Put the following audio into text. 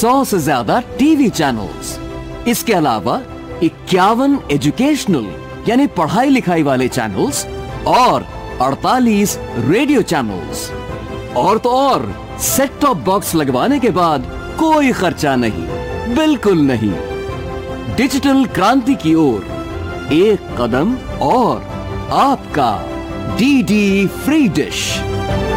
100 से ज्यादा TV channels, इसके अलावा 51 एजुकेशनल यानी पढ़ाई लिखाई वाले चैनल्स और 48 रेडियो चैनल्स। और तो और सेट टॉप बॉक्स लगवाने के बाद कोई खर्चा नहीं, बिल्कुल नहीं। डिजिटल क्रांति की ओर एक कदम और आपका डीडी फ्री डिश।